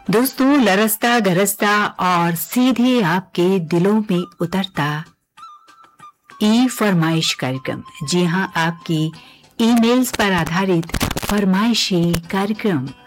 दोस्तों, लरसता गरजता और सीधे आपके दिलों में उतरता ई फरमाइश कार्यक्रम। जी हाँ, आपकी ईमेल्स पर आधारित फरमाइशी कार्यक्रम